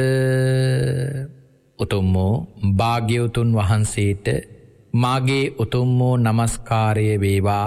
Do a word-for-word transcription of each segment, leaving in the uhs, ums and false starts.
උතුම් වූ භාග්‍යවතුන් වහන්සේට මාගේ උතුම් වූ නමස්කාරය වේවා.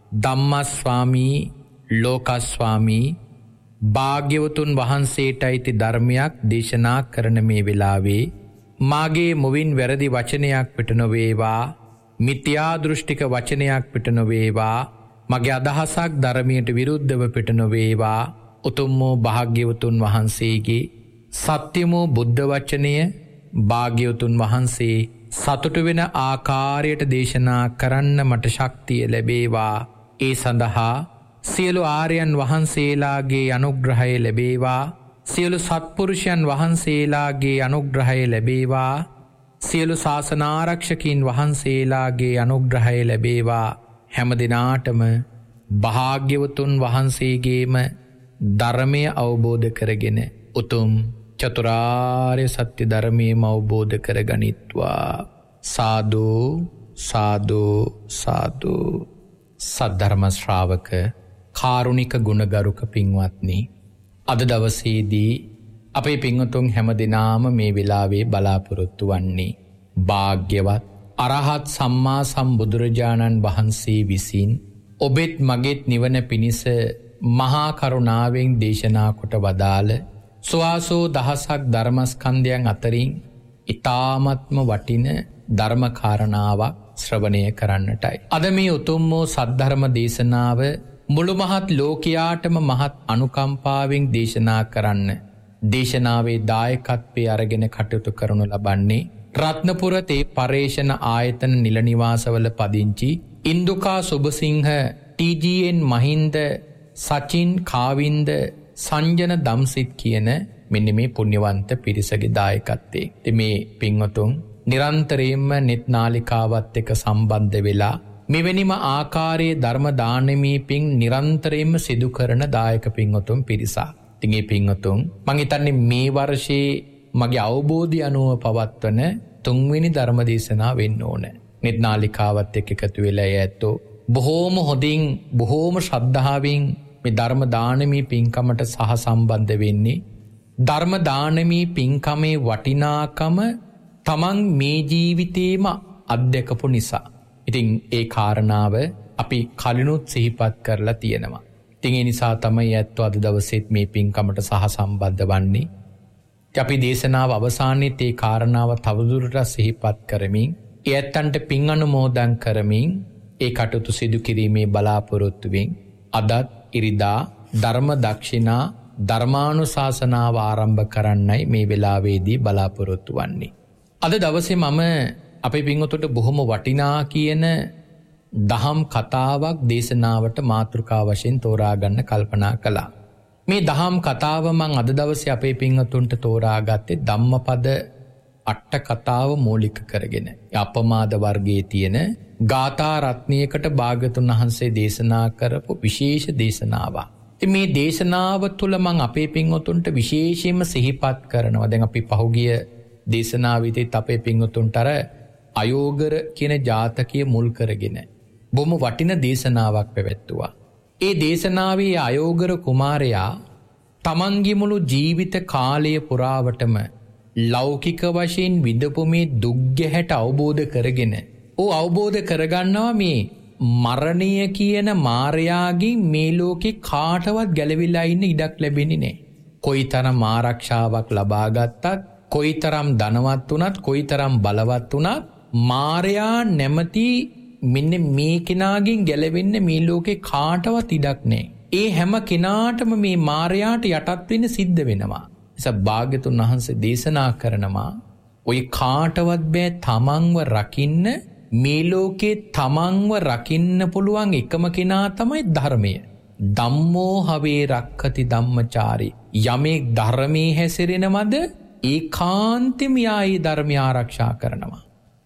ධම්මස්වාමී ලෝකස්වාමී භාග්‍යවතුන් වහන්සේට අයිති ධර්මයක් දේශනා කරන මේ වෙලාවේ මාගේ මුවින් වැරදි වචනයක් පිට නොවේවා, මිත්‍යා දෘෂ්ටික වචනයක් පිට නොවේවා, මගේ අදහසක් ධර්මයට විරුද්ධව පිට නොවේවා. උතුම් වූ භාග්‍යවතුන් වහන්සේගේ සත්‍ය වූ බුද්ධ වචනය භාග්‍යවතුන් වහන්සේ සතුටු වෙන ආකාරයට දේශනා කරන්න මට ශක්තිය ලැබේවා. ඒ සඳහා සියලු ආර්යයන් වහන්සේලාගේ අනුග්‍රහය ලැබේවා. සියලු සත්පුරුෂයන් වහන්සේලාගේ අනුග්‍රහය ලැබේවා. සියලු ශාසනාරක්ෂකීන් වහන්සේලාගේ අනුග්‍රහය ලැබේවා. හැම දිනාටම භාග්‍යවතුන් වහන්සේගේම ධර්මය අවබෝධ කරගෙන උතුම් චතුරාර්ය සත්‍ය ධර්මයම අවබෝධ කරගනිත්වා. සාදු සාදු සාදු. සද්ධර්ම ශ්‍රාවක කාරුණික ගුණගරුක පින්වත්නි, අද දවසේදී අපේ පින්වතුන් හැම දිනාම මේ වෙලාවේ බලාපොරොත්තු වන්නේ භාග්‍යවත් අරහත් සම්මා සම්බුදුරජාණන් වහන්සේ විසින් ඔබෙත් මගෙත් නිවන පිණිස මහා කරුණාවෙන් දේශනා කොට වදාළ සුවාසෝ දහසක් ධර්මස්කන්ධයන් අතරින් ඊ타ත්ම වටින ධර්ම කාරණාවක් ශ්‍රවණය කරන්නටයි. අද මේ උතුම් වූ සද්ධර්ම දේශනාව මුළු මහත් ලෝකයාටම මහත් අනුකම්පාවෙන් දේශනා කරන්න දේශනාවේ දායකත්වයේ අරගෙන කටයුතු කරනු ලබන්නේ රත්නපුර තේ පර්යේෂණ ආයතන නිල නිවාසවල පදිංචි ඉන්දුකා සුබසිංහ, ටී.ජී.එන්. මහින්ද, සචින් කාවින්ද, සංජන දම්සිත් කියන මෙන්න මේ පුණ්‍යවන්ත පිරිසගේ දායකත්වයේ. ඉතින් මේ පින්වතුන් නිරන්තරයෙන්ම net නාලිකාවත් එක්ක සම්බන්ධ වෙලා මෙවැනිම ආකාරයේ ධර්ම දානමී පින් නිරන්තරයෙන්ම සිදු කරන දායක පින්වතුන් පිරිසක්. ඉතින් මේ පින්වතුන් මම හිතන්නේ මේ වර්ෂයේ මගේ අවබෝධය අනුව පවත්වන තුන්වෙනි ධර්ම දේශනාව වෙන්න ඕන. net නාලිකාවත් එක්ක එකතු වෙලා ඇත්තෝ බොහෝම හොඳින් බොහෝම ශ්‍රද්ධාවෙන් මේ ධර්ම දානමී පින්කමට සහ සම්බන්ධ වෙන්නේ. ධර්ම දානමී පින්කමේ වටිනාකම තමන් මේ ජීවිතේම අත්දකපු නිසා. ඉතින් ඒ කාරණාව අපි කලිනුත් සිහිපත් කරලා තියෙනවා. ඉතින් ඒ නිසා තමයි ඇත්තෝ අද දවසේත් මේ පින්කමට සහ සම්බන්ධ වන්නේ. අපි දේශනාව අවසානයේත් ඒ කාරණාව තවදුරටත් සිහිපත් කරමින් ඒ ඇත්තන්ට පින් අනුමෝදන් කරමින් ඒ කටයුතු සිදු කිරීමේ බලාපොරොත්තුවෙන් අදත් ඉරිදා ධර්ම දක්ෂිනා ධර්මානුශාසනාව ආරම්භ කරන්නයි මේ වෙලාවේදී බලාපොරොත්තු වන්නේ. අද දවසේ මම අපේ පින්වතුන්ට බොහොම වටිනා කියන දහම් කතාවක් දේශනාවට මාතෘකා වශයෙන් තෝරා ගන්න කල්පනා කළා. මේ දහම් කතාව මම අද දවසේ අපේ පින්වතුන්ට තෝරාගත්තේ ධම්මපද අට කතාව මූලික කරගෙන. අපමාද වර්ගයේ තියෙන ගාථා රත්නයකට භාග්‍යතුන් වහන්සේ දේශනා කරපු විශේෂ දේශනාවක්. ඉතින් මේ දේශනාව තුළ මම අපේ පින්වතුන්ට විශේෂයෙන්ම සිහිපත් කරනවා. දැන් අපි පහුගිය දේශනාවෙදිත් අපේ පින්වතුන්ට අර අයෝගර කියන ජාතකය මුල් කරගෙන බොහොම වටින දේශනාවක් පැවැත්තුවා. ඒ දේශනාවේ අයෝගර කුමාරයා තමන්ගේ මුළු ජීවිත කාලය පුරාවටම ලෞකික වශයෙන් විඳපු මේ දුක් ගැහැට අවබෝධ කරගෙන ඕ අවබෝධ කරගන්නවා මේ මරණය කියන මායාවෙන් මේ ලෝකේ කාටවත් ගැලවිලා ඉන්න ඉඩක් ලැබෙන්නේ නැහැ. කොයිතරම් ආරක්ෂාවක් ලබා ගත්තත්, කොයිතරම් ධනවත් වුණත්, කොයිතරම් බලවත් වුණත් මායා නැමැති මෙන්න මේ කෙනාගෙන් ගැලවෙන්න මේ ලෝකේ කාටවත් ඉඩක් නැහැ. ඒ හැම කෙනාටම මේ මායාට යටත් වෙන්න සිද්ධ වෙනවා. නිසා භාග්‍යතුන් වහන්සේ දේශනා කරනවා ඔය කාටවත් බෑ තමන්ව රකින්න. මේ ලෝකේ තමන්ව රකින්න පුළුවන් එකම කෙනා තමයි ධර්මය. ධම්මෝ හවේ රක්ඛති ධම්මචාරී. යමෙක් ධර්මයේ හැසිරෙනවද ඒකාන්තෙම යායි ධර්මය ආරක්ෂා කරනවා.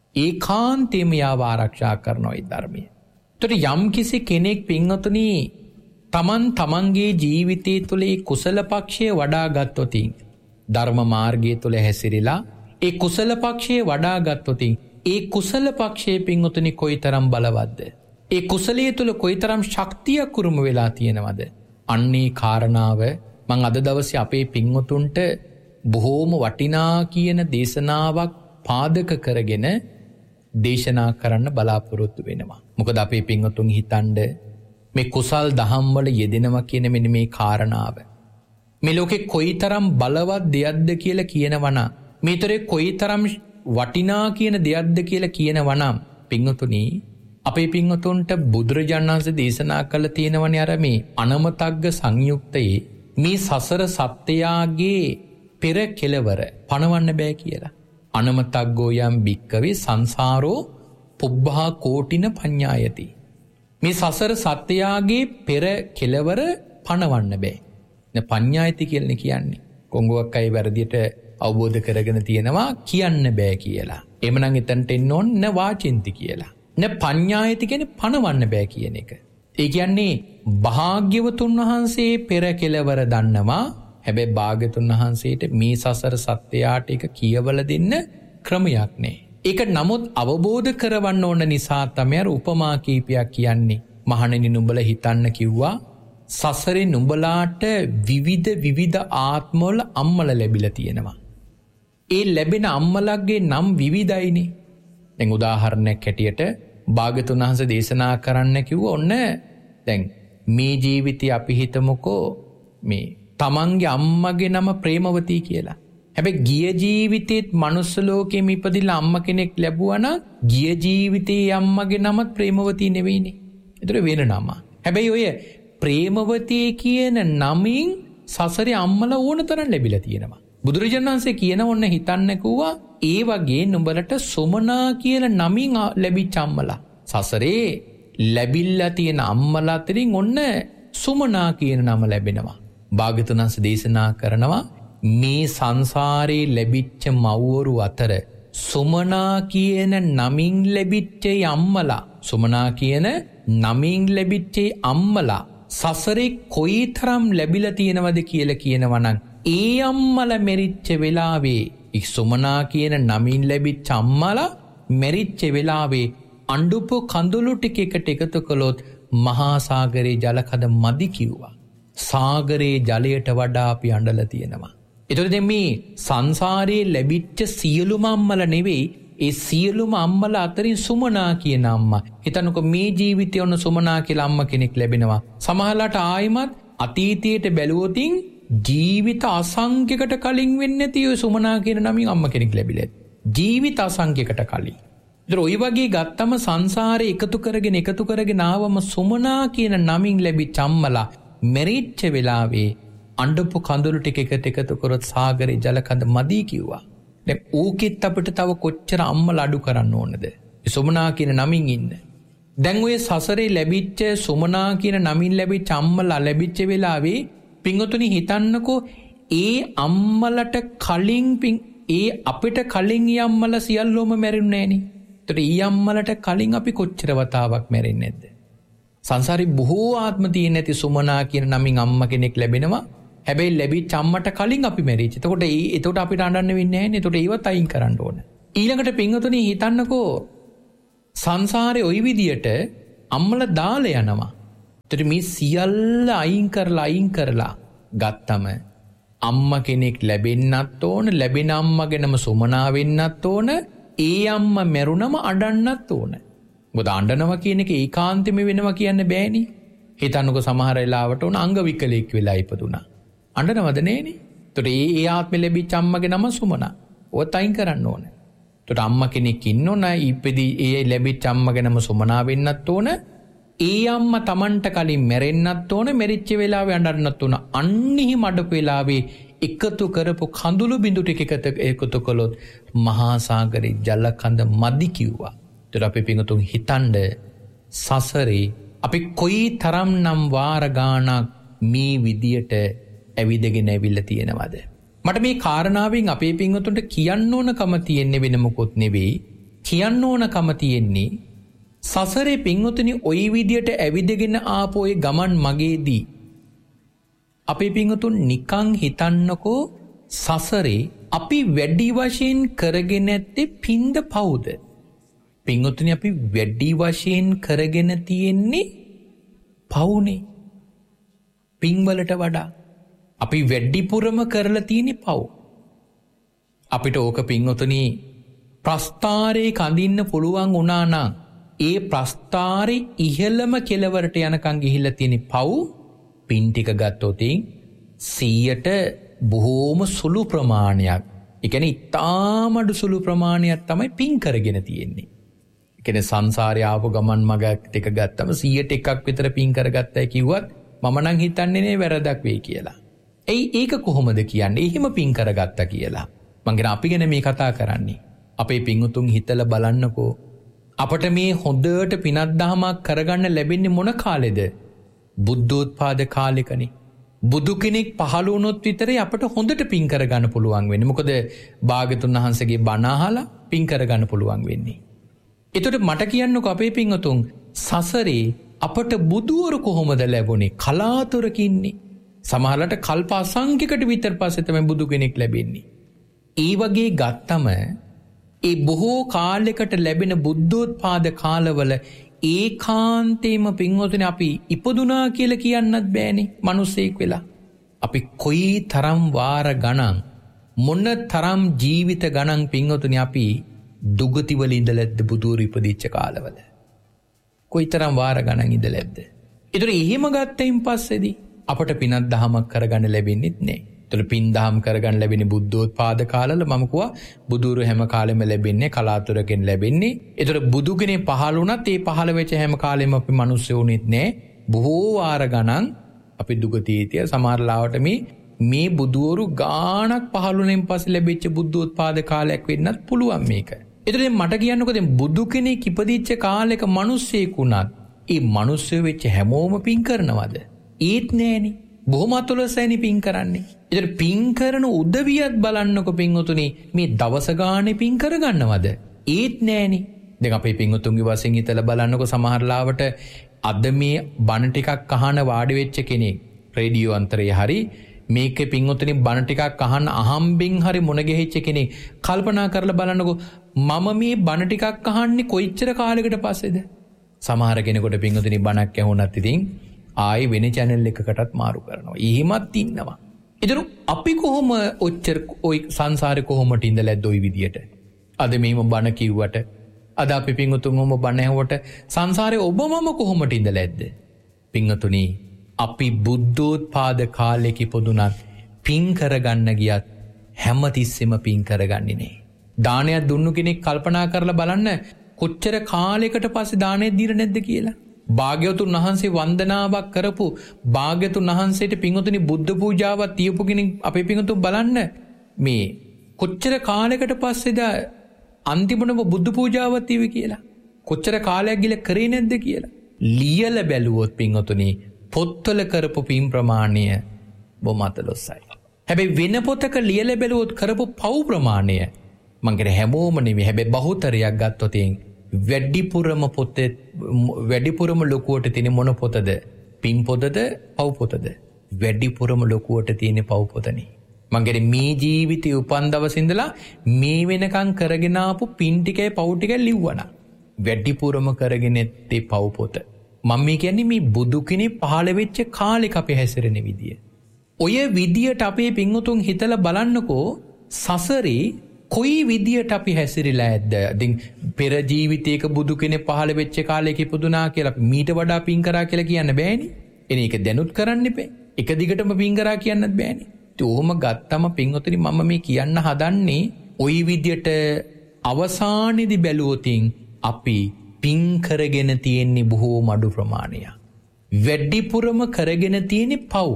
ඒකාන්තෙම යාව ආරක්ෂා කරනවා ඒ ධර්මය. ඒතර යම් කිසි කෙනෙක් පින්වතුනි තමන් තමන්ගේ ජීවිතය තුළ ඒ කුසල පක්ෂය වඩා ගත්තොත්, ධර්ම මාර්ගය තුළ හැසිරিলা ඒ කුසල පක්ෂය වඩා ගත්තොත්, ඒ කුසල පක්ෂයේ පින්වතුනි කොයිතරම් බලවත්ද, ඒ කුසලයේ තුල කොයිතරම් ශක්තියක් උරුම වෙලා තියෙනවද? අන්නේ කාරණාව මම අද දවසේ අපේ පින්වතුන්ට බොහෝම වටිනා කියන දේශනාවක් පාදක කරගෙන දේශනා කරන්න බලාපොරොත්තු වෙනවා. මොකද අපේ පින්වතුන් හිතන්ඩ මේ කුසල් දහම් වල යෙදෙනවා කියන මෙන්න මේ කාරණාව. මේ ලෝකේ කොයිතරම් බලවත් දෙයක්ද කියලා කියනවනම්, මේතරේ කොයිතරම් වටිනා කියන දෙයක්ද කියලා කියනවනම් පින්වතුනි, අපේ පින්වතුන්ට බුදුරජාණන් වහන්සේ දේශනා කළ තියෙනවනේ අර මේ අනමතග්ග සංයුක්තයේ මේ සසර සත්‍යයාගේ පෙර කෙලවර පණවන්න බෑ කියලා. අනමතග්ගෝ යම් භික්කවේ සංසාරෝ පුබ්බහා කෝටින පඤ්ඤායති. මේ සසර සත්‍යයාගේ පෙර කෙලවර පණවන්න බෑ. න පඤ්ඤායති කියලා කියන්නේ. කොංගුවක් අය වැරදියට අවබෝධ කරගෙන තියෙනවා කියන්න බෑ කියලා. එමනම් එතනට එන්න ඕන න වාචින්ති කියලා. න පඤ්ඤායති කියන්නේ පණවන්න බෑ කියන එක. ඒ කියන්නේ භාග්‍යවතුන් වහන්සේ පෙර කෙලවර දන්නවා. හැබැයි භාග්‍යවතුන් වහන්සේට මේ සසර සත්‍යයට එක කියවල දෙන්න ක්‍රමයක් නෑ. ඒක නමුත් අවබෝධ කරවන්න ඕන නිසා තමයි අර උපමා කීපයක් කියන්නේ. මහණෙනි නුඹලා හිතන්න කිව්වා සසරේ නුඹලාට විවිධ විවිධ ආත්මවල අම්මලා ලැබිලා තියෙනවා. ඒ ලැබෙන අම්මලගේ නම් විවිධයිනේ. දැන් උදාහරණයක් හැටියට භාග්‍යවතුන් වහන්සේ දේශනා කරන්න කිව්ව ඔන්න දැන් මේ ජීවිතේ අපි හිතමුකෝ මේ තමන්ගේ අම්මගේ නම ප්‍රේමවතී කියලා. හැබැයි ගිය ජීවිතේත් මනුස්ස ලෝකෙම ඉපදිලා අම්ම කෙනෙක් ලැබුවා නම් ගිය ජීවිතේ අම්මගේ නමත් ප්‍රේමවතී නෙවෙයිනේ. ඒතර වෙන නම. හැබැයි ඔය ප්‍රේමවතී කියන නමින් සසරේ අම්මලා ඕන තරම් ලැබිලා තියෙනවා. බුදුරජාණන් වහන්සේ කියන ඔන්න හිතන්න කිව්වා ඒ වගේ නුඹලට සොමනා කියලා නමින් ලැබිච්ච අම්මලා සසරේ ලැබිලා තියෙන අම්මලා අතරින් ඔන්න සොමනා කියන නම ලැබෙනවා. භාග්‍යවතුන් වහන්සේ දේශනා කරනවා මේ සංසාරේ ලැබිච්ච මව්වරු අතර සොමනා කියන නමින් ලැබිච්ච අම්මලා සොමනා කියන නමින් ලැබිච්ච අම්මලා සසරේ කොයිතරම් ලැබිලා තියෙනවද කියලා කියනවනම් ඒ අම්මලා මෙරිච්ච වෙලාවේ ඒ සොමනා කියන නමින් ලැබිච්ච අම්මලා මෙරිච්ච වෙලාවේ අඬපු කඳුළු ටික එකට එකතු කළොත් මහා සාගරේ ජලකඳ මදි කිව්වා. සාගරේ ජලයට වඩා අපි අඬලා තියෙනවා. ඒතකොට දැන් මේ සංසාරේ ලැබිච්ච සියලුම අම්මලා නෙවෙයි ඒ සියලුම අම්මලා අතරින් සුමනා කියන අම්මා. හිතන්නකෝ මේ ජීවිතේ ඔන්න සුමනා කියලා අම්ම කෙනෙක් ලැබෙනවා. සමහරලාට ආයිමත් අතීතයට බැලුවොතින් ජීවිත අසංඛ්‍යකට කලින් වෙන්නේ නැති ඔය සුමනා කියන නමින් අම්ම කෙනෙක් ලැබිලා. ජීවිත අසංඛ්‍යකට කලින්. ඒතර ඔය වගේ ගත්තම සංසාරේ එකතු කරගෙන එකතු කරගෙන ආවම සුමනා කියන නමින් ලැබිච්ච අම්මලා මෙරිච්ච වෙලාවේ අඬපු කඳුළු ටික එකට එකතු කරොත් සාගරේ ජලකඳ මදි කිව්වා. දැන් ඌකෙත් අපිට තව කොච්චර අම්මලා අඩු කරන්න ඕනද? ඒ සුමනා කියන නමින් ඉන්න. දැන් ඔය සසරේ ලැබිච්ච සුමනා කියන නමින් ලැබිච්ච අම්මලා ලැබිච්ච වෙලාවේ පින්වතුනි හිතන්නකෝ ඒ අම්මලට කලින් පින් ඒ අපිට කලින් ඒ අම්මලා සියල්ලෝම මැරුන්නේ නෑනේ. ඒතර ඒ අම්මලට කලින් අපි කොච්චර වතාවක් මැරෙන්නේ නැද්ද? සංසාරේ බොහෝ ආත්ම තියෙන ඇති සුමනා කියන නමින් අම්ම කෙනෙක් ලැබෙනවා. හැබැයි ලැබිච්ච අම්මට කලින් අපි මැරිච්ච. එතකොට ඒ එතකොට අපිට අඬන්න වෙන්නේ නැහැ නේ. එතකොට ඒවත් අයින් කරන්න ඕන. ඊළඟට පින්වතුනි හිතන්නකෝ සංසාරේ ওই විදියට අම්මලා දාලා යනවා. ඒතර මේ සියල්ල අයින් කරලා අයින් කරලා ගත්තම අම්ම කෙනෙක් ලැබෙන්නත් ඕන, ලැබෙන අම්මගෙනම සුමනා වෙන්නත් ඕන, ඒ අම්මා මැරුණම අඬන්නත් ඕන. මොකද අඬනවා කියන එක ඒකාන්තෙම වෙනවා කියන්න බෑනේ. හිතන්නකෝ සමහර වෙලාවට උන අංග විකලෙක් වෙලා ඉපදුනා. අඬනවද නෑනේ? ඒතකොට ඒ ඒ ආත්මෙ ලැබිච්ච අම්මගේ නම සුමනා. ඔයත් අයින් කරන්න ඕන. ඒතකොට අම්මා කෙනෙක් ඉන්නෝ නෑ ඉපදී ඒ ලැබිච්ච අම්මගේ නම සුමනා වෙන්නත් ඕන. ඒ අම්මා Tamanට කලින් මැරෙන්නත් ඕන, මෙරිච්ච වෙලාවේ අඬන්නත් ඕන. අන්නිහි මඩපු වෙලාවේ එකතු කරපු කඳුළු බිඳු ටික එකතු කළොත් මහා සාගරේ ජල කඳ මදි කිව්වා. ඒතර අපි පිටුතුන් හිතනද සසරේ අපි කොයි තරම්නම් වාර ගාණක් මේ විදියට ඇවිදගෙන ඇවිල්ලා තියෙනවද? මට මේ කාරණාවෙන් අපේ පින්වතුන්ට කියන්න ඕනකම තියෙන්නේ වෙන මොකොත් නෙවෙයි. කියන්න ඕනකම තියෙන්නේ සසරේ පින්වතුනි ওই විදියට ඇවිදගෙන ආපු ඔය ගමන් මගේදී අපේ පින්වතුන් නිකන් හිතන්නකෝ සසරේ අපි වැඩි වශයෙන් කරගෙන ඇත්තේ පින්ද පවුද? පින්වතුනි අපි වැඩි වශයෙන් කරගෙන තියෙන්නේ පවුනේ. පින් වලට වඩා අපි වැඩිපුරම කරලා තියෙන්නේ පව්. අපිට ඕක පින්වතුනි ප්‍රස්ථාරේ කඳින්න පුළුවන් වුණා නම් ඒ ප්‍රස්ථාරේ ඉහළම කෙළවරට යනකම් ගිහිල්ලා තියෙන පව් පින් ටික ගත්තොත් සීයට බොහෝම සුළු ප්‍රමාණයක්. ඒ කියන්නේ ඉතාම අඩු සුළු ප්‍රමාණයක් තමයි පින් කරගෙන තියෙන්නේ. ඒ කියන්නේ සංසාරේ ආපු ගමන් මග ටික ගත්තම සීයට එකක් විතර පින් කරගත්තයි කිව්වත් මම නම් හිතන්නේ නේ වැරදක් වෙයි කියලා. එයි ඒක කොහොමද කියන්නේ? එහෙම පින් කරගත්තා කියලා. මං කියන අපි ගැන මේ කතා කරන්නේ. අපේ පින්වතුන් හිතලා බලන්නකෝ. අපට මේ හොඳට පිනක් දහමක් කරගන්න ලැබෙන්නේ මොන කාලෙද? බුද්ධෝත්පාද කාලෙකනේ. බුදු කෙනෙක් පහළ වුණොත් විතරේ අපට හොඳට පින් කරගන්න පුළුවන් වෙන්නේ. මොකද භාග්‍යතුන් වහන්සේගේ බණ අහලා පින් කරගන්න පුළුවන් වෙන්නේ. ඒතකොට මට කියන්නකෝ අපේ පින්වතුන් සසරේ අපට බුදුවරු කොහොමද ලැබුණේ? කලාතුරකින්නේ. සමහරවිට කල්ප අසංඛ්‍යයකට විතර පස්සේ තමයි බුදු කෙනෙක් ලැබෙන්නේ. ඒ වගේ ගත්තම ඒ බොහෝ කාලයකට ලැබෙන බුද්ධෝත්පාද කාලවල ඒකාන්තේම පින්වතුනි අපි ඉපදුනා කියලා කියන්නත් බෑනේ මිනිස්සෙක් වෙලා. අපි කොයි තරම් වාර ගණන් මොන තරම් ජීවිත ගණන් පින්වතුනි අපි දුගති වල ඉඳලාද බුදුරු ඉපදිච්ච කාලවල. කොයි තරම් වාර ගණන් ඉඳලාද. ඒතර එහෙම ගත්තයින් පස්සේදී අපට පිනක් දහමක් කරගන්න ලැබෙන්නේත් නෑ. ඒතර පින් දහම් කරගන්න ලැබෙන්නේ බුද්ධෝත්පාද කාලවල. මම කිව්වා බුදුරු හැම කාලෙම ලැබෙන්නේ කලාතුරකින් ලැබෙන්නේ. ඒතර බුදු කෙනේ පහළ වුණත් ඒ පහළ වෙච්ච හැම කාලෙම අපි මිනිස්සු වුණෙත් නෑ. බොහෝ වාර ගණන් අපි දුගතියතිය සමහරලාවට මේ මේ බුදුවරු ගාණක් පහළුණෙන් පස්සේ ලැබිච්ච බුද්ධෝත්පාද කාලයක් වෙන්නත් පුළුවන් මේක. ඒතර මට කියන්නකෝ දැන් බුදු කෙනෙක් ඉපදිච්ච කාලෙක මිනිස්සෙක් වුණත් ඒ මිනිස්සු වෙච්ච හැමෝම පින් කරනවද? ඒත් නෑනේ. බොහොම අතලොස්සයිනේ පින් කරන්නේ. ඒතර පින් කරන උදවියත් බලන්නකො පින්වතුනි මේ දවස ගානේ පින් කරගන්නවද? ඒත් නෑනේ. දැන් අපේ පින්වතුන්ගේ වශයෙන් හිතලා බලන්නකො සමහරලාවට අද මේ බණ ටිකක් අහන වාඩි වෙච්ච කෙනෙක් රේඩියෝ අන්තරේ හරි මේකේ පින්වතුනි බණ ටිකක් අහන්න අහම්බෙන් හරි මුණ ගැහිච්ච කෙනෙක් කල්පනා කරලා බලන්නකො මම මේ බණ ටිකක් අහන්නේ කොයිච්චර කාලයකට පස්සේද? සමහර කෙනෙකුට පින්වතුනි බණක් ඇහුණත් ඉතින් ආයි වෙන channel එකකටත් මාරු කරනවා. එහෙමත් ඉන්නවා. ඒතර අපි කොහොම ඔච්චර ওই සංසාරේ කොහොමද ඉඳලාද ওই විදියට? අද මේම බණ කිව්වට අද අපි පින්වතුන්වම බණ ඇහුවට සංසාරේ ඔබමම කොහොමද ඉඳලාද? පින්වතුනි අපි බුද්ධෝත්පාද කාලෙක ඉපදුනත් පින් කරගන්න ගියත් හැමතිස්සෙම පින් කරගන්නේ නෑ. දානයක් දුන්නු කෙනෙක් කල්පනා කරලා බලන්න කොච්චර කාලයකට පස්සේ දානයක් දීලා නැද්ද කියලා. භාග්‍යවතුන් වහන්සේ වන්දනාවක් කරපු භාග්‍යවතුන් වහන්සේට පින්වතුනි බුද්ධ පූජාවක් තියපු කෙනෙක් අපේ පින්වතුන් බලන්න මේ කොච්චර කාලයකට පස්සේද අන්තිමනම බුද්ධ පූජාවක් තියුවේ කියලා. කොච්චර කාලයක් ගිල කරේ නැද්ද කියලා. ලියලා බැලුවොත් පින්වතුනි පොත්වල කරපු පින් ප්‍රමාණය බොමතලොස්සයි. හැබැයි වෙන පොතක ලියලා බැලුවොත් කරපු පව් ප්‍රමාණය මං කියන හැමෝම නෙමෙයි. හැබැයි බහුතරයක් ගත්තොත් වැඩිපුරම පොතේ වැඩිපුරම ලොකුවට තියෙන මොන පොතද? පින් පොතද පව් පොතද? වැඩිපුරම ලොකුවට තියෙන පව් පොතනේ. මං කියන්නේ මේ ජීවිතේ උපන් දවසේ ඉඳලා මේ වෙනකන් කරගෙන ආපු පින් ටිකයි පව් ටිකයි ලිව්වනා. වැඩිපුරම කරගෙන තේ පව් පොත. මම මේ කියන්නේ මේ බුදු කෙනෙක් පහළ වෙච්ච කාලෙක අපි හැසිරෙන විදිය. ඔය විදියට අපේ පින්වතුන් හිතලා බලන්නකෝ සසරේ කොයි විදියට අපි හැසිරিলা ඇද්ද? ඉතින් පෙර ජීවිතයක බුදු කෙනෙක් පහළ වෙච්ච කාලයක ඉපදුනා කියලා මීට වඩා පින් කරා කියලා කියන්න බෑනේ. එනේ ඒක දැනුත් කරන්න එපා. එක දිගටම පින් කරා කියන්නත් බෑනේ. ඒ ඔහොම ගත්තම පින්වතුනි මම මේ කියන්න හදන්නේ ওই විදියට අවසානයේදී බැලුවොතින් අපි පින් කරගෙන තියෙන්නේ බොහෝ මඩු ප්‍රමාණයක්. වැඩිපුරම කරගෙන තියෙන්නේ පව්.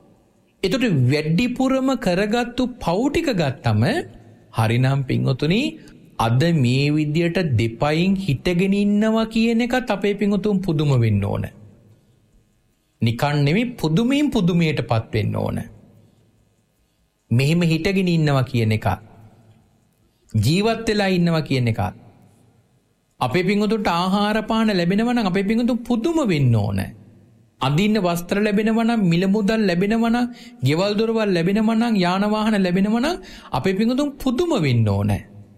ඒතකොට වැඩිපුරම කරගත්තු පව් ටික ගත්තම හරිනම් පින්වතුනි අද මේ විදියට දෙපයින් හිටගෙන ඉන්නවා කියන එකත් අපේ පින්වතුන් පුදුම වෙන්න ඕන. නිකන් නෙමෙයි පුදුමයෙන් පුදුමයටපත් වෙන්න ඕන. මෙහෙම හිටගෙන ඉන්නවා කියන එක ජීවත් වෙලා ඉන්නවා කියන එක අපේ පින්වතුන්ට ආහාර පාන ලැබෙනවා නම් අපේ පින්වතුන් පුදුම වෙන්න ඕන. අඳින්න වස්ත්‍ර ලැබෙනවා නම් මිල මුදල් ලැබෙනවා නම් ගෙවල් දොරවල් ලැබෙනවා නම් යාන වාහන ලැබෙනවා නම් අපේ පින්වතුන් පුදුම වෙන්න ඕන.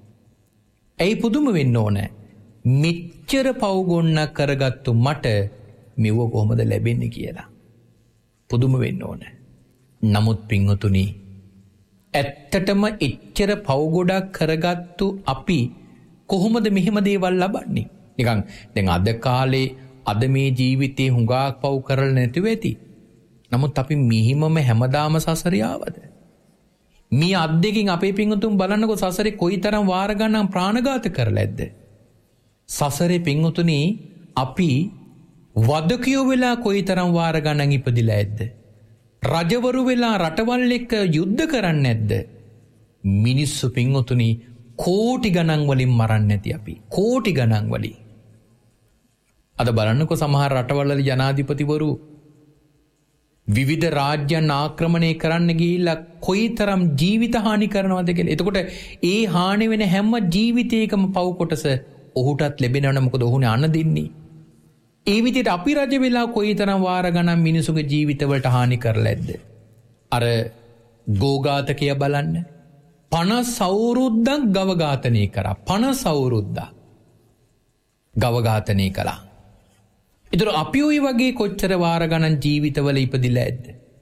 ඇයි පුදුම වෙන්න ඕන? මෙච්චර පව් ගොන්නක් කරගත්තු මට මෙව කොහොමද ලැබෙන්නේ කියලා පුදුම වෙන්න ඕන. නමුත් පින්වතුනි ඇත්තටම එච්චර පව් ගොඩක් කරගත්තු අපි කොහොමද මෙහෙම දේවල් ලබන්නේ? නිකන් දැන් අද කාලේ අද මේ ජීවිතේ හුඟක් පව් කරලා නැතුව ඇති. නමුත් අපි මිහිමම හැමදාම සසරේ ආවද? මේ අත් දෙකෙන් අපේ පිංගුතුන් බලන්නකෝ සසරේ කොයිතරම් වාර ගණන් ප්‍රාණඝාත කරලා ඇද්ද? සසරේ පිංගුතුනි අපි වදකියෝ වෙලා කොයිතරම් වාර ගණන් ඉපදිලා ඇද්ද? රජවරු වෙලා රටවල් එක්ක යුද්ධ කරන්නේ නැද්ද? මිනිස්සු පිංගුතුනි කෝටි ගණන් වලින් මරන්නේ නැති අපි. කෝටි ගණන් වලින්. අද බලන්නකෝ සමහර රටවල් වල ජනාධිපතිවරු විවිධ රාජ්‍යයන් ආක්‍රමණය කරන්න ගිහිල්ලා කොයිතරම් ජීවිත හානි කරනවද කියලා. එතකොට ඒ හානි වෙන හැම ජීවිතයකම පව් කොටස ඔහුටත් ලැබෙනවනේ. මොකද ඔහුනේ අන්න දෙන්නේ. ඒ විදිහට අපි රජ වෙලා කොයිතරම් වාර ගණන් මිනිසුගේ ජීවිතවලට හානි කරලා ඇද්ද? අර ගෝඝාතකය බලන්න. පනස් අවුරුද්දක් ගව ඝාතනය කරා. පනස් අවුරුද්දක් ගව ඝාතනය කළා. ඒතර අපි ওই වගේ කොච්චර වාර ගණන් ජීවිතවල ඉපදිලා ඇද්ද?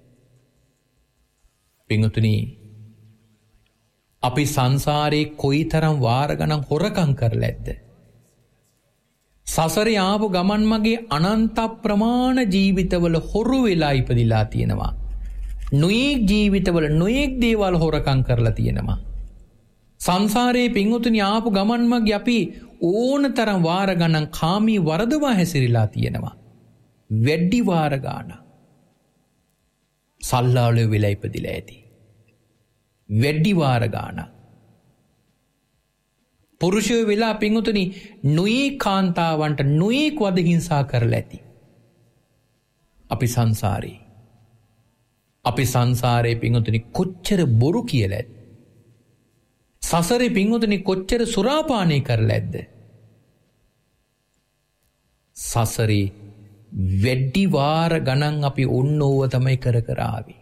පින්වතුනි අපි සංසාරේ කොයිතරම් වාර ගණන් හොරකම් කරලා ඇද්ද? සසරේ ආපු ගමන් මගේ අනන්ත ප්‍රමාණ ජීවිතවල හොරු වෙලා ඉපදිලා තියෙනවා. නොයෙක් ජීවිතවල නොයෙක් දේවල් හොරකම් කරලා තියෙනවා. සංසාරේ පින්වතුනි ආපු ගමන් මගේ අපි ඕනතරම් වාර ගණන් කාමී වරදවා හැසිරලා තියෙනවා. වැඩි වාර ගාන සල්ලාලෝ වෙලා ඉපදිලා ඇති. වැඩි වාර ගාන පුරුෂයෝ වෙලා පින්වතුනි නොයේ කාන්තාවන්ට නොයෙක් වද හිංසා කරලා ඇති. අපි සංසාරේ අපි සංසාරේ පින්වතුනි කොච්චර බොරු කියලා ඇද්ද? සසරේ පින්වතුනි කොච්චර සුරාපානය කරලා ඇද්ද? සසරේ වැඩි වාර ගණන් අපි ඔන්නෝව තමයි කර කර ආවේ.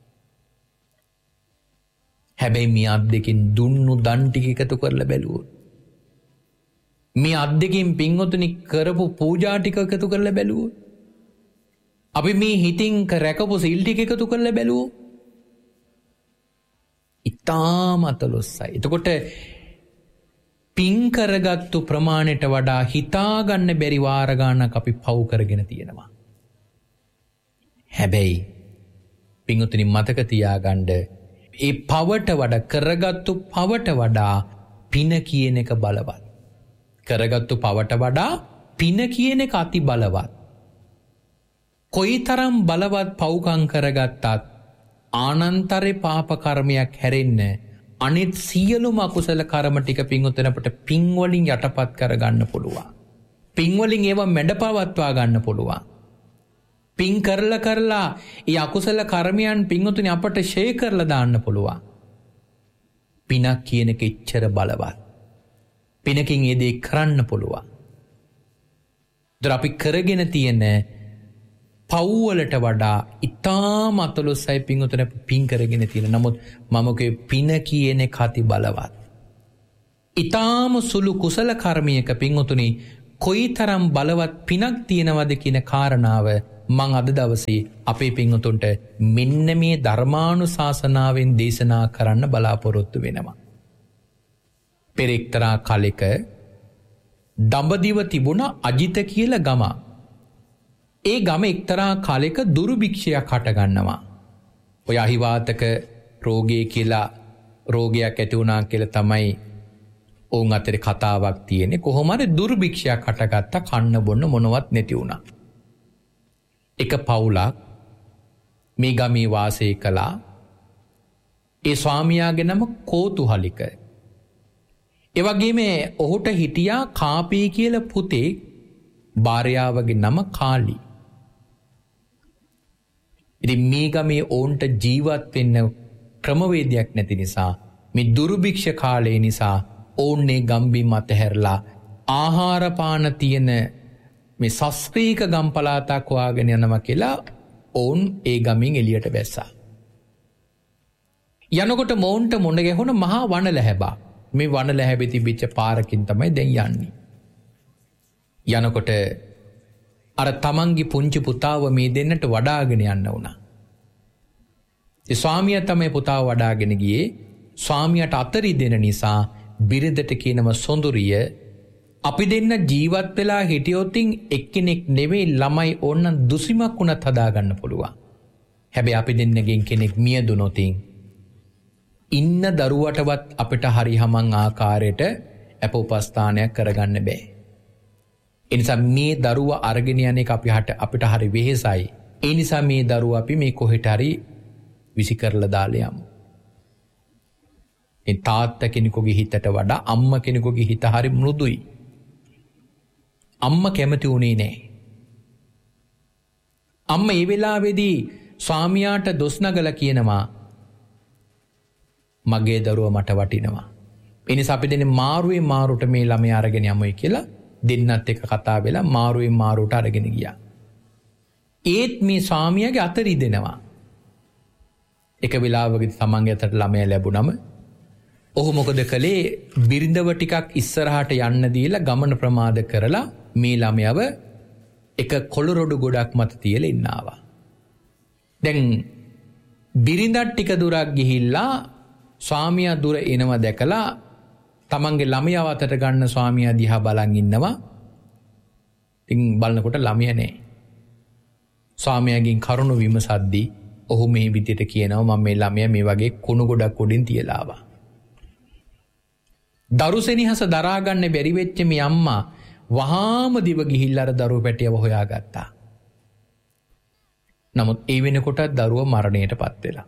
හැබැයි මේ අත් දෙකෙන් දුන්නු දන් ටික එකතු කරලා බැලුවොත්, මේ අත් දෙකෙන් පින්වතුනි කරපු පූජා ටික එකතු කරලා බැලුවොත්, අපි මේ හිතින් රැකපු සීල් ටික එකතු කරලා බැලුවොත් ඉතාම අතලොස්සයි. එතකොට පින් කරගත්තු ප්‍රමාණයට වඩා හිතාගන්න බැරි වාර ගානක් අපි පව් කරගෙන තියෙනවා. හැබැයි පින්වතුනි මතක තියාගන්න, ඒ පවට වඩා කරගත්තු පවට වඩා පින කියන එක බලවත්. කරගත්තු පවට වඩා පින කියන එක අති බලවත්. කොයිතරම් බලවත් පව්කම් කරගත්තත් ආනන්තරේ පාප කර්මයක් හැරෙන්න අනිත් සියලුම අකුසල කර්ම ටික පින්වතුනි අපට පින් වලින් යටපත් කරගන්න පුළුවන්. පින් වලින් ඒවා මැඩපවත්වා ගන්න පුළුවන්. පින් කරලා කරලා ඒ අකුසල කර්මයන් පින්වතුනි අපට ෂේ කරලා දාන්න පුළුවන්. පිනක් කියන එක එච්චර බලවත්. පිනකින් ඒ දේ කරන්න පුළුවන්. දර අපි කරගෙන තියෙන පව්වලට වඩා ඉතාම අතලොස්සයි පින්වතුනි පින් කරගෙන තියෙන. නමුත් මම කියේ පින කියන එක අති බලවත්. ඉතාම සුළු කුසල කර්මයක පින්වතුනි කොයිතරම් බලවත් පිනක් තියෙනවද කියන කාරණාව මං අද දවසේ අපේ පින්වතුන්ට මෙන්න මේ ධර්මානුශාසනාවෙන් දේශනා කරන්න බලාපොරොත්තු වෙනවා. පෙර එක්තරා කාලෙක දඹදිව තිබුණ අජිත කියලා ගම. ඒ ගම එක්තරා කාලෙක දුර්භික්ෂයක් හටගන්නවා. ඔය අහිවාතක රෝගය කියලා රෝගයක් ඇති වුණා කියලා තමයි ඔවුන් අතරේ කතාවක් තියෙන්නේ. කොහොම හරි දුර්භික්ෂයක් හටගත්තා, කන්න බොන්න මොනවත් නැති වුණා. එක පවුලක් මේ ගමේ වාසය කළා. ඒ ස්වාමියාගේ නම කෝතුහලික. ඒ වගේම ඔහුට හිටියා කාපී කියලා පුතේ, භාර්යාවගේ නම කාලි. ඉතින් මේ ගමේ ඔවුන්ට ජීවත් වෙන්න ක්‍රමවේදයක් නැති නිසා, මේ දුර්භික්ෂ කාලය නිසා ඔවුන්නේ ගම්බිම් අතහැරලා ආහාර පාන තියෙන මේ සස්ත්‍රීක ගම් පළාතක් හොයාගෙන යනවා කියලා ඔවුන් ඒ ගමින් එළියට බැස්සා. යනකොට මොවුන්ට මුණ ගැහුණ මහා වනලැහැබා. මේ වනලැහැබේ තිබිච්ච පාරකින් තමයි දැන් යන්නේ. යනකොට අර තමන්ගේ පුංචි පුතාව මේ දෙන්නට වඩාගෙන යන්න වුණා. ඒ ස්වාමියා තමයි පුතාව වඩාගෙන ගියේ. ස්වාමියාට අතරි දෙන නිසා බිරිඳට කියනම සොඳුරිය අපි දෙන්න ජීවත් වෙලා හිටියොතින් එක්කෙනෙක් නෙවෙයි ළමයි ඕන්න දුසිමක් වුණත් හදාගන්න පුළුවන්. හැබැයි අපි දෙන්නගෙන් කෙනෙක් මිය දුනොතින් ඉන්න දරුවටවත් අපිට හරි හමන් ආකාරයට අප උපස්ථානයක් කරගන්න බෑ. ඒ නිසා මේ දරුවා අරගෙන යන එක අපි හට අපිට හරි වෙහෙසයි. ඒ නිසා මේ දරුවා අපි මේ කොහෙට හරි විසි කරලා දාලා යමු. ඒ තාත්තා කෙනෙකුගේ හිතට වඩා අම්මා කෙනෙකුගේ හිත හරි මෘදුයි. අම්මා කැමති උනේ නෑ. අම්මා ඒ වෙලාවේදී ස්වාමියාට දොස් නගලා කියනවා මගේ දරුවා මට වටිනවා. ඒ නිසා අපි දෙන්නේ මාරුවේ මාරුට මේ ළමයා අරගෙන යමුයි කියලා දෙන්නත් එක්ක කතා වෙලා මාරුවේ මාරුට අරගෙන ගියා. ඒත් මේ ස්වාමියාගේ අත රිදෙනවා. එක වෙලාවකදී තමන්ගේ අතට ළමයා ලැබුණම ඔහු මොකද කළේ බිරිඳව ටිකක් ඉස්සරහට යන්න දීලා ගමන ප්‍රමාද කරලා මේ ළමයාව එක කොළරොඩු ගොඩක් මත තියලා ඉන්න ආවා. දැන් බිරිඳත් ටික දුරක් ගිහිල්ලා ස්වාමියා දුර එනවා දැකලා තමන්ගේ ළමයා අතට ගන්න ස්වාමියා දිහා බලන් ඉන්නවා. ඉතින් බලනකොට ළමයා නැහැ. ස්වාමියාගෙන් කරුණු විමසද්දී ඔහු මේ විදිහට කියනවා මම මේ ළමයා මේ වගේ කුණු ගොඩක් උඩින් තියලා ආවා. දරුසෙනිහස දරා ගන්න බැරි වෙච්ච මේ අම්මා වහාම දිව ගිහිල්ලා අර දරුව පැටියව හොයාගත්තා. නමුත් ඒ වෙනකොට දරුව මරණයටපත් වෙලා.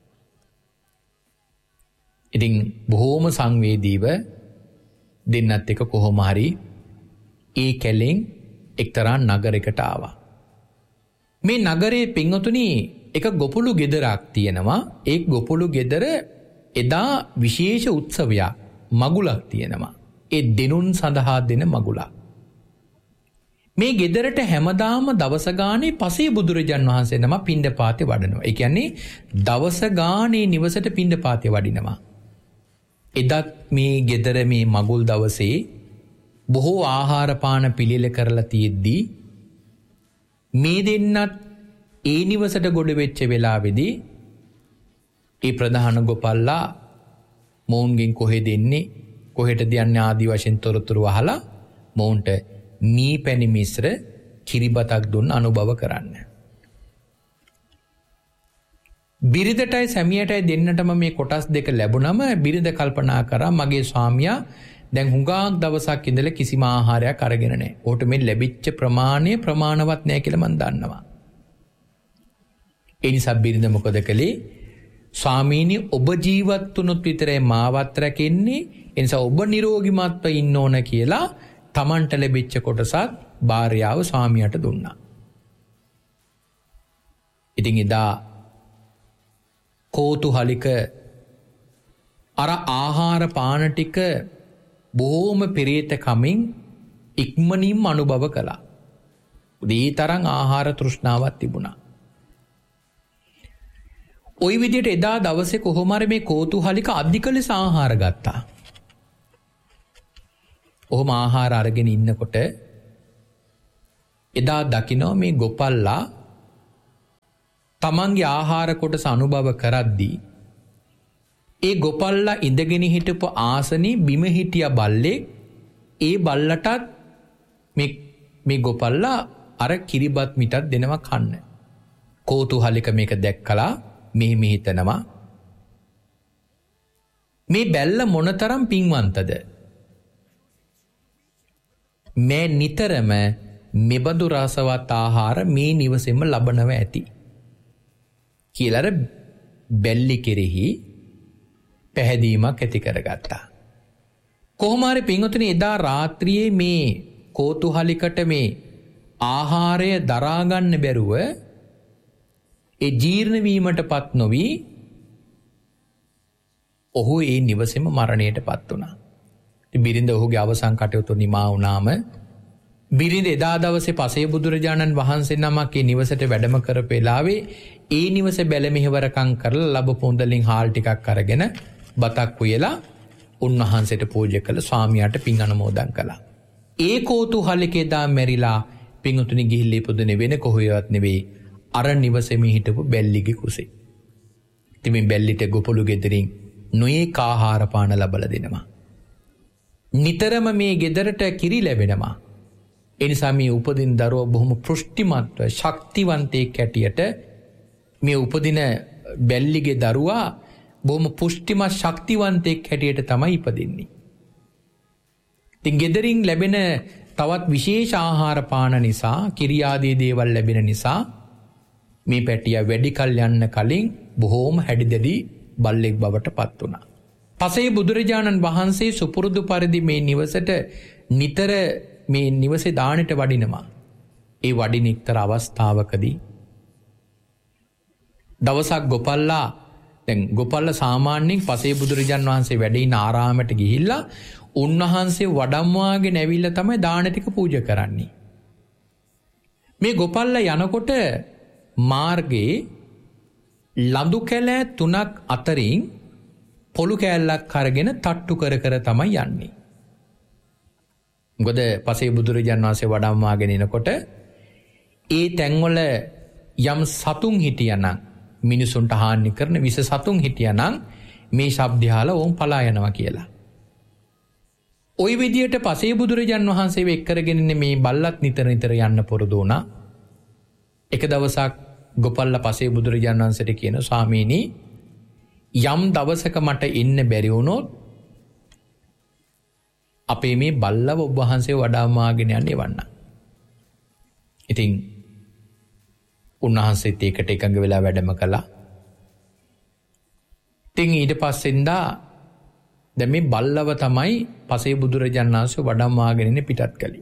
ඉතින් බොහෝම සංවේදීව දෙන්නත් එක කොහොම හරි ඒ කැලෙන් එක්තරා නගරයකට ආවා. මේ නගරයේ පින්වතුනි එක ගොපුළු ගෙදරක් තියෙනවා. ඒ ගොපුළු ගෙදර එදා විශේෂ උත්සවයක් මගුලක් තියෙනවා. ඒ දෙනුන් සඳහා දෙන මගුලක්. මේ ගෙදරට හැමදාම දවස ගානේ පසේ බුදුරජාන් වහන්සේ නම පිණ්ඩපාතේ වඩනවා. ඒ කියන්නේ දවස ගානේ නිවසට පිණ්ඩපාතේ වඩිනවා. එදත් මේ ගෙදර මේ මගුල් දවසේ බොහෝ ආහාර පාන පිළිල කරලා තියෙද්දී මේ දෙන්නත් ඒ නිවසට ගොඩ වෙච්ච වෙලාවේදී ඒ ප්‍රධාන ගොපල්ලා මොවුන්ගෙන් කොහෙද එන්නේ කොහෙටද යන්නේ ආදී වශයෙන් තොරතුරු අහලා මොවුන්ට මී පැණි මිශ්‍ර කිරිබතක් දුන්න අනුභව කරන්න. බිරිඳටයි සැමියටයි දෙන්නටම මේ කොටස් දෙක ලැබුණම බිරිඳ කල්පනා කරා මගේ ස්වාමියා දැන් හුඟක් දවසක් ඉඳලා කිසිම ආහාරයක් අරගෙන නැහැ. ඔහුට මේ ලැබිච්ච ප්‍රමාණය ප්‍රමාණවත් නැහැ කියලා මම දන්නවා. ඒ නිසා බිරිඳ මොකද කළේ? ස්වාමීනි ඔබ ජීවත් වුණොත් විතරයි මාවත් රැකෙන්නේ. ඒ නිසා ඔබ නිරෝගිමත්ව ඉන්න ඕන කියලා තමන්ට ලැබිච්ච කොටසත් භාර්යාව ස්වාමියාට දුන්නා. ඉතින් එදා කෝතුහලික අර ආහාර පාන ටික බොහෝම පෙරේත කමින් ඉක්මනින්ම අනුභව කළා. උදේ තරම් ආහාර තෘෂ්ණාවක් තිබුණා. ওই විදිහට එදා දවසේ කොහොම හරි මේ කෝතුහලික අධික ලෙස ආහාර ගත්තා. ඔහොම ආහාර අරගෙන ඉන්නකොට එදා දකින්න මේ ගොපල්ලා තමන්ගේ ආහාර කොටස අනුභව කරද්දී ඒ ගොපල්ලා ඉඳගෙන හිටපු ආසනේ බිම හිටිය බල්ලෙක් ඒ බල්ලටත් මේ මේ ගොපල්ලා අර කිරිබත් මිටක් දෙනවා කන්න. කෝතුහලික මේක දැක්කලා මෙහි මෙහිතනවා මේ බැල්ල මොනතරම් පින්වන්තද මේ නිතරම මෙබඳු රසවත් ආහාර මේ නිවසෙම ලබනව ඇති කියලා අර බැල්ලි කෙරෙහි පැහැදීමක් ඇති කරගත්තා. කොහොම හරි පින්වතුනි එදා රාත්‍රියේ මේ කෝතුහලිකට මේ ආහාරය දරා ගන්න බැරුව ඒ ජීර්ණ වීමටපත් නොවි ඔහු ඒ නිවසේම මරණයටපත් වුණා. බිරිඳ ඔහුගේ අවසන් කටයුතු නිමා වුණාම බිරිඳ එදා දවසේ පසේ බුදුරජාණන් වහන්සේ නමක් ඒ නිවසට වැඩම කරපු වෙලාවේ ඒ නිවස බැල මෙහෙවරකම් කරලා ලැබපු හොඳලින් හාල් ටිකක් අරගෙන බතක් උයලා උන්වහන්සේට පූජා කළ ස්වාමියාට පින් අනුමෝදන් කළා. ඒ කෝතුහලිකේ දා මෙරිලා පින්තුනි ගිහිල්ලා ඉපදුනේ වෙන කොහොයවත් නෙවෙයි අර නිවසේම හිටපු බැල්ලිගේ කුසේ. ඉතින් මේ බැල්ලිට ගොපළු ගෙදරින් නොයෙක් ආහාර පාන ලබලා දෙනවා. නිතරම මේ ගෙදරට කිරි ලැබෙනවා. ඒ නිසා මේ උපදින දරුවා බොහොම පුෂ්ටිමත්ව ශක්තිවන්තයෙක් හැටියට මේ උපදින බැල්ලිගේ දරුවා බොහොම පුෂ්ටිමත් ශක්තිවන්තයෙක් හැටියට තමයි ඉපදින්නේ. ඉතින් ගෙදරින් ලැබෙන තවත් විශේෂ ආහාර පාන නිසා කිරි ආදී දේවල් ලැබෙන නිසා මේ පැටියා වැඩි කල් යන්න කලින් බොහෝම හැඩිදැඩි බල්ලෙක් බවට පත් වුණා. පසේ බුදුරජාණන් වහන්සේ සුපුරුදු පරිදි මේ නිවසට නිතර මේ නිවසේ දානෙට වඩිනවා. ඒ වඩින එක්තරා අවස්ථාවකදී දවසක් ගොපල්ලා දැන් ගොපල්ලා සාමාන්‍යයෙන් පසේ බුදුරජාණන් වහන්සේ වැඩ ඉන ආරාමයට ගිහිල්ලා උන්වහන්සේ වඩම්වාගෙන ඇවිල්ලා තමයි දාන ටික පූජා කරන්නේ. මේ ගොපල්ලා යනකොට මාර්ගයේ ලඳු කැලෑ තුනක් අතරින් පොළු කෑල්ලක් අරගෙන තට්ටු කර කර තමයි යන්නේ. මොකද පසේ බුදුරජාණන් වහන්සේ වඩම්වාගෙන එනකොට ඒ තැන්වල යම් සතුන් හිටියනම් මිනිසුන්ට හානි කරන විස සතුන් හිටියනම් මේ ශබ්දය අහලා ඕම් පලා යනවා කියලා. ওই විදියට පසේ බුදුරජාණන් වහන්සේව එක් කරගෙන මේ බල්ලත් නිතර නිතර යන්න පුරුදු වුණා. එක දවසක් ගොපල්ලා පසේ බුදුරජාණන් වහන්සේට කියන ස්වාමීනි යම් දවසක මට ඉන්න බැරි වුණොත් අපේ මේ බල්ලව ඔබ වහන්සේ වඩාමාගෙන යන්න එවන්න. ඉතින් උන්වහන්සේත් ඒකට එකඟ වෙලා වැඩම කළා. ඉතින් ඊට පස්සෙන්දා දැන් මේ බල්ලව තමයි පසේ බුදුරජාණන් වහන්සේ වඩාමාගෙන ඉන්නේ පිටත් කළේ.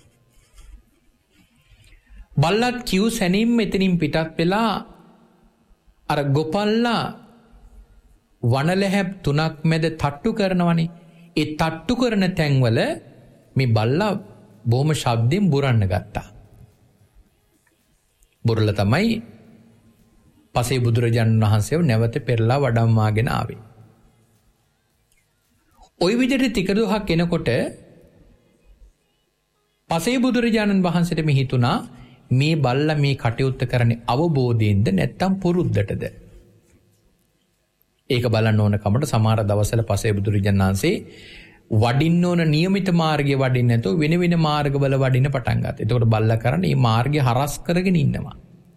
බල්ලත් කිව් සැනින් මෙතනින් පිටත් වෙලා අර ගොපල්ලා වනලැහැබ් තුනක් මැද තට්ටු කරනවනේ. ඒ තට්ටු කරන තැන්වල මේ බල්ලා බොහොම ශබ්දයෙන් බුරන්න ගත්තා. බුරලා තමයි පසේ බුදුරජාණන් වහන්සේව නැවත පෙරලා වඩම්මාගෙන ආවේ. ওই විදිහට ටික දුරක් එනකොට පසේ බුදුරජාණන් වහන්සේට මේ හිතුණා මේ බල්ලා මේ කටයුත්ත කරන්නේ අවබෝධයෙන්ද නැත්නම් පුරුද්දටද? ඒක බලන්න ඕන කමට සමහර දවස්වල පසේ බුදුරජාණන් වහන්සේ වඩින්න ඕන નિયમિત මාර්ගයේ වඩින්න නැතුව වෙන වෙන මාර්ගවල වඩින්න පටන් ගත්තා. එතකොට බල්ලා කරන්නේ මේ මාර්ගය හරස් කරගෙන ඉන්නවා.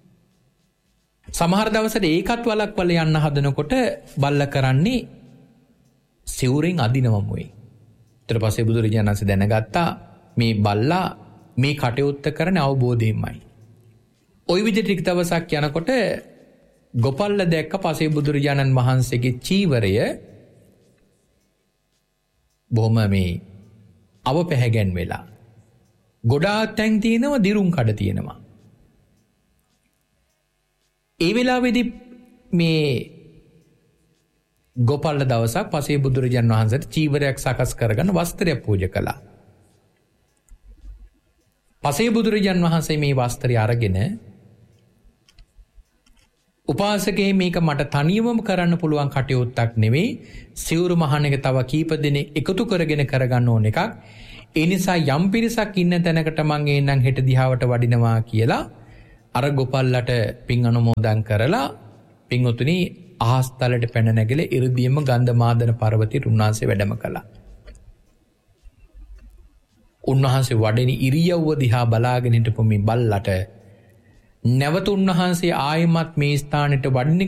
සමහර දවසට ඒකත් වලක්වල යන්න හදනකොට බල්ලා කරන්නේ සිවුරෙන් අදිනවම වෙයි. ඊට පස්සේ බුදුරජාණන් වහන්සේ දැනගත්තා මේ බල්ලා මේ කටයුත්ත කරන අවබෝධයෙන්මයි. ওই විදිහට ටික දවසක් යනකොට ගොපල්ල දැක්ක පසේ බුදුරජාණන් වහන්සේගේ චීවරය බොහොම මේ අව පැහැගැන් වෙලා. ගොඩාක් තැන් තියෙනවා දිරුම් කඩ තියෙනවා. ඒ වෙලාවේදී මේ ගොපල්ල දවසක් පසේ බුදුරජාණන් වහන්සේට චීවරයක් සකස් කරගෙන වස්ත්‍රයක් පූජා කළා. පසේ බුදුරජාණන් වහන්සේ මේ වස්ත්‍රය අරගෙන උපාසකේ මේක මට තනියමම කරන්න පුළුවන් කටයුත්තක් නෙවෙයි සිවුරු මහන එක තව කීප දෙනෙක් එකතු කරගෙන කරගන්න ඕන එකක්. ඒ නිසා යම් පිරිසක් ඉන්න තැනකට මං එන්නම් හෙට දිහාවට වඩිනවා කියලා අර ගොපල්ලට පින් අනුමෝදන් කරලා පින්වතුනි අහස්තලට පැන නැගිලා ඉරිදීම ගන්ධමාදන පර්වතයට උන්වහන්සේ වැඩම කළා. උන්වහන්සේ වඩින ඉරියව්ව දිහා බලාගෙන හිටපු මේ බල්ලට නැවත උන්වහන්සේ ආයෙමත් මේ ස්ථානෙට වඩින